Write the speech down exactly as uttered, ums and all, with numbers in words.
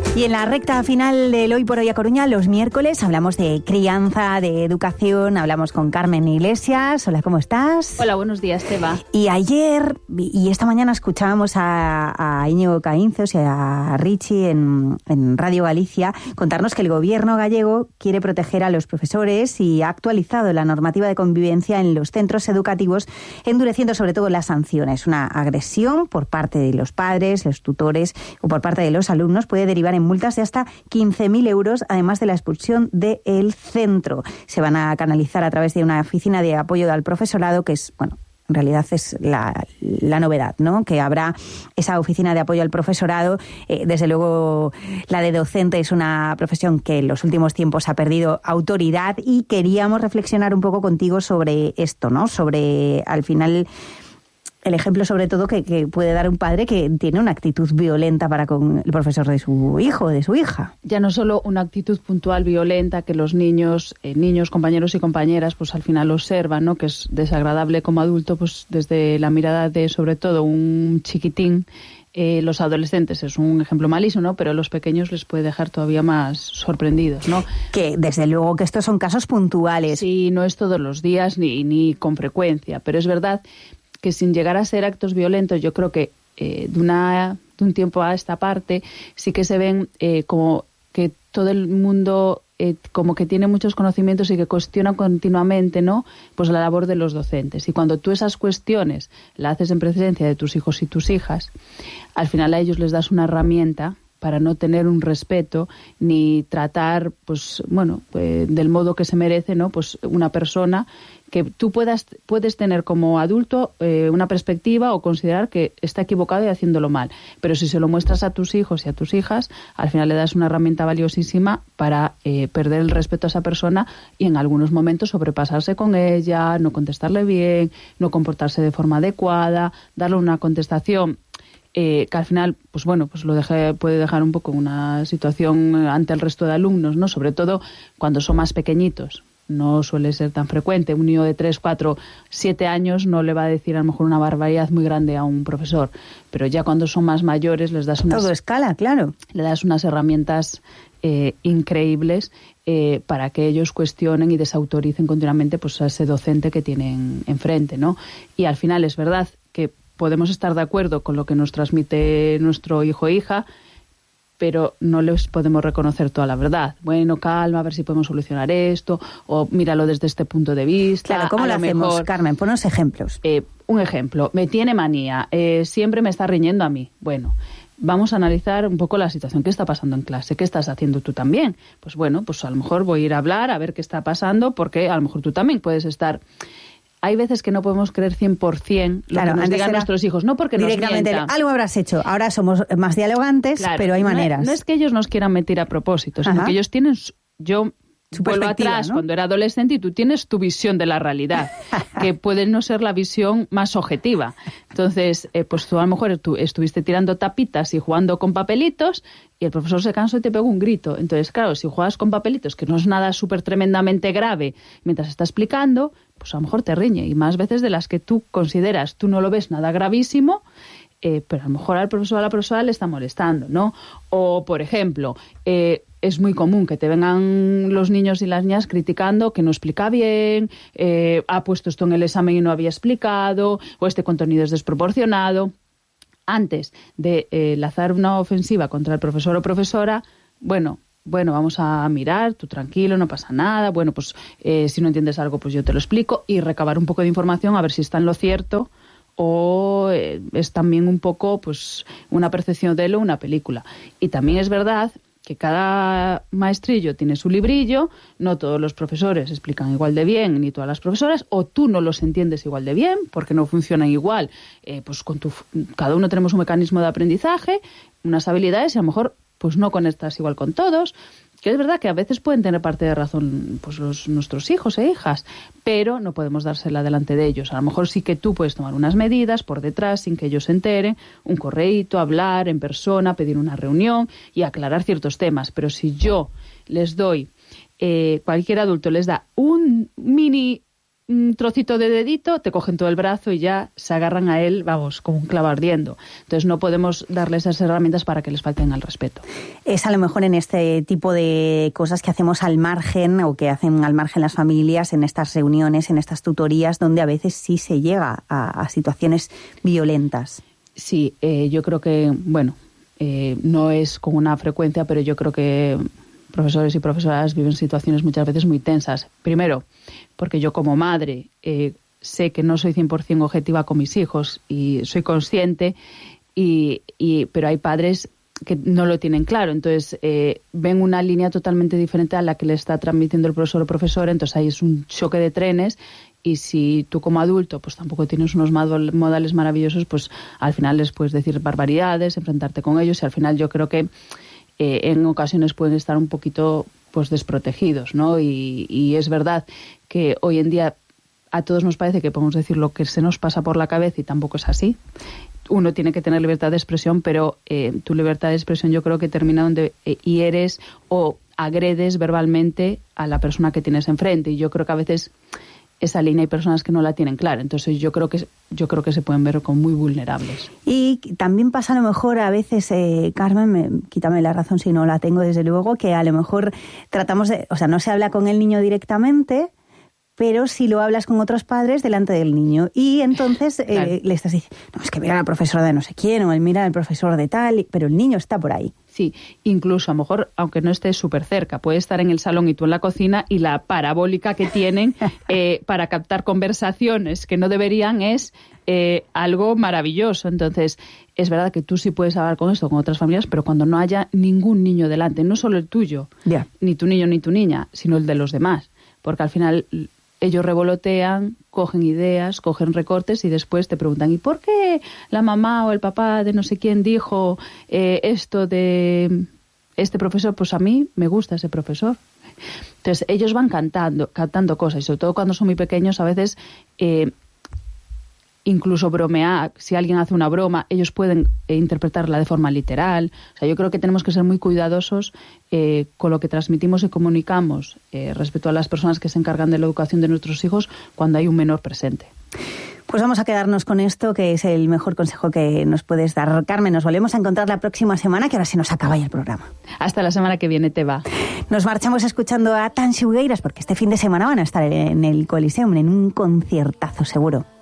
Y en la recta final del Hoy por Hoy a Coruña, los miércoles, hablamos de crianza, de educación, hablamos con Carmen Iglesias. Hola, ¿cómo estás? Hola, buenos días, Teba. Y ayer y esta mañana escuchábamos a, a Íñigo Caínzos y a Richie en, en Radio Galicia contarnos que el gobierno gallego quiere proteger a los profesores y ha actualizado la normativa de convivencia en los centros educativos, endureciendo sobre todo las sanciones. Una agresión por parte de los padres, los tutores o por parte de los alumnos puede derivar en multas de hasta quince mil euros, además de la expulsión del centro. Se van a canalizar a través de una oficina de apoyo al profesorado, que es, bueno, en realidad es la, la novedad, ¿no? Que habrá esa oficina de apoyo al profesorado. Eh, desde luego, la de docente es una profesión que en los últimos tiempos ha perdido autoridad y queríamos reflexionar un poco contigo sobre esto, ¿no? Sobre, al final, el ejemplo sobre todo que, que puede dar un padre que tiene una actitud violenta para con el profesor de su hijo o de su hija. Ya no solo una actitud puntual violenta que los niños, eh, niños, compañeros y compañeras, pues al final observan, ¿no? Que es desagradable como adulto, pues desde la mirada de sobre todo un chiquitín. Eh, los adolescentes es un ejemplo malísimo, ¿no? Pero a los pequeños les puede dejar todavía más sorprendidos, ¿no? Que desde luego que estos son casos puntuales. Sí, no es todos los días ni, ni con frecuencia, pero es verdad que sin llegar a ser actos violentos, yo creo que eh, de, una, de un tiempo a esta parte sí que se ven eh, como que todo el mundo eh, como que tiene muchos conocimientos y que cuestiona continuamente, ¿no? Pues la labor de los docentes. Y cuando tú esas cuestiones las haces en presencia de tus hijos y tus hijas, al final a ellos les das una herramienta para no tener un respeto ni tratar, pues bueno, pues, del modo que se merece, ¿no? Pues una persona que tú puedas puedes tener como adulto eh, una perspectiva o considerar que está equivocado y haciéndolo mal. Pero si se lo muestras a tus hijos y a tus hijas, al final le das una herramienta valiosísima para eh, perder el respeto a esa persona y en algunos momentos sobrepasarse con ella, no contestarle bien, no comportarse de forma adecuada, darle una contestación Eh, que al final, pues bueno, pues lo deje, puede dejar un poco una situación ante el resto de alumnos, ¿no? Sobre todo cuando son más pequeñitos. No suele ser tan frecuente. Un niño de tres, cuatro, siete años no le va a decir a lo mejor una barbaridad muy grande a un profesor. Pero ya cuando son más mayores les das unas... Todo escala, claro. Le das unas herramientas eh, increíbles eh, para que ellos cuestionen y desautoricen continuamente pues a ese docente que tienen enfrente, ¿no? Y al final es verdad que podemos estar de acuerdo con lo que nos transmite nuestro hijo e hija, pero no les podemos reconocer toda la verdad. Bueno, calma, a ver si podemos solucionar esto, o míralo desde este punto de vista. Claro, ¿cómo a lo lo hacemos, mejor, Carmen? Ponos ejemplos. Eh, un ejemplo, me tiene manía, eh, siempre me está riñendo a mí. Bueno, vamos a analizar un poco la situación que está pasando en clase. ¿Qué estás haciendo tú también? Pues bueno, pues a lo mejor voy a ir a hablar, a ver qué está pasando, porque a lo mejor tú también puedes estar... Hay veces que no podemos creer cien por ciento lo claro, que nos digan nuestros hijos, no porque nos directamente mientan. Algo habrás hecho. Ahora somos más dialogantes, claro, pero hay maneras. No, no es que ellos nos quieran meter a propósito, sino Ajá. que ellos tienen... Yo Su vuelvo atrás, ¿no? Cuando era adolescente y tú tienes tu visión de la realidad, que puede no ser la visión más objetiva. Entonces, eh, pues tú a lo mejor tú estuviste tirando tapitas y jugando con papelitos y el profesor se cansó y te pegó un grito. Entonces, claro, si juegas con papelitos, que no es nada súper tremendamente grave, mientras está explicando, pues a lo mejor te riñe. Y más veces de las que tú consideras, tú no lo ves nada gravísimo, eh, pero a lo mejor al profesor o a la profesora le está molestando, ¿no? O, por ejemplo... Eh, es muy común que te vengan los niños y las niñas criticando que no explica bien, eh, ha puesto esto en el examen y no había explicado, o este contenido es desproporcionado. Antes de eh, lanzar una ofensiva contra el profesor o profesora, bueno, bueno, vamos a mirar, tú tranquilo, no pasa nada, bueno, pues eh, si no entiendes algo, pues yo te lo explico, y recabar un poco de información a ver si está en lo cierto o eh, es también un poco pues una percepción de él o una película. Y también es verdad que cada maestrillo tiene su librillo, no todos los profesores explican igual de bien, ni todas las profesoras, o tú no los entiendes igual de bien, porque no funcionan igual. Eh, pues con tu, cada uno tenemos un mecanismo de aprendizaje, unas habilidades, y a lo mejor pues no conectas igual con todos, que es verdad que a veces pueden tener parte de razón pues los, nuestros hijos e hijas, pero no podemos dársela delante de ellos. A lo mejor sí que tú puedes tomar unas medidas por detrás sin que ellos se enteren, un correíto, hablar en persona, pedir una reunión y aclarar ciertos temas. Pero si yo les doy, eh, cualquier adulto les da un mini un trocito de dedito, te cogen todo el brazo y ya se agarran a él, vamos, como un clavo ardiendo. Entonces no podemos darles esas herramientas para que les falten al respeto. Es a lo mejor en este tipo de cosas que hacemos al margen o que hacen al margen las familias, en estas reuniones, en estas tutorías, donde a veces sí se llega a, a situaciones violentas. Sí, eh, yo creo que, bueno, eh, no es con una frecuencia, pero yo creo que profesores y profesoras viven situaciones muchas veces muy tensas. Primero, porque yo como madre eh, sé que no soy cien por ciento objetiva con mis hijos y soy consciente, y, y pero hay padres que no lo tienen claro. Entonces eh, ven una línea totalmente diferente a la que le está transmitiendo el profesor o profesora, entonces ahí es un choque de trenes. Y si tú como adulto pues tampoco tienes unos modales maravillosos, pues al final les puedes decir barbaridades, enfrentarte con ellos, y al final yo creo que Eh, en ocasiones pueden estar un poquito pues desprotegidos, ¿no? Y, y es verdad que hoy en día a todos nos parece que podemos decir lo que se nos pasa por la cabeza, y tampoco es así. Uno tiene que tener libertad de expresión, pero eh, tu libertad de expresión yo creo que termina donde eh, hieres o agredes verbalmente a la persona que tienes enfrente, y yo creo que a veces esa línea hay personas que no la tienen clara. Entonces yo creo que yo creo que se pueden ver como muy vulnerables. Y también pasa a lo mejor a veces, eh, Carmen, me, quítame la razón si no la tengo desde luego, que a lo mejor tratamos de, o sea, no se habla con el niño directamente, pero si lo hablas con otros padres delante del niño. Y entonces eh, claro. le estás diciendo, no, es que mira al profesor de no sé quién, o el mira al profesor de tal, pero el niño está por ahí. Sí, incluso a lo mejor, aunque no esté súper cerca, puede estar en el salón y tú en la cocina, y la parabólica que tienen eh, para captar conversaciones que no deberían es eh, algo maravilloso. Entonces, es verdad que tú sí puedes hablar con esto con otras familias, pero cuando no haya ningún niño delante, no solo el tuyo, yeah. ni tu niño ni tu niña, sino el de los demás, porque al final ellos revolotean, cogen ideas, cogen recortes y después te preguntan, ¿y por qué la mamá o el papá de no sé quién dijo eh, esto de este profesor? Pues a mí me gusta ese profesor. Entonces ellos van cantando, cantando cosas, y sobre todo cuando son muy pequeños, a veces eh, incluso bromear, si alguien hace una broma, ellos pueden eh, interpretarla de forma literal. O sea, yo creo que tenemos que ser muy cuidadosos eh, con lo que transmitimos y comunicamos eh, respecto a las personas que se encargan de la educación de nuestros hijos cuando hay un menor presente. Pues vamos a quedarnos con esto, que es el mejor consejo que nos puedes dar. Carmen, nos volvemos a encontrar la próxima semana, que ahora se nos acaba ya el programa. Hasta la semana que viene, Teba. Nos marchamos escuchando a Tan Xugueiras, porque este fin de semana van a estar en el Coliseum, en un conciertazo seguro.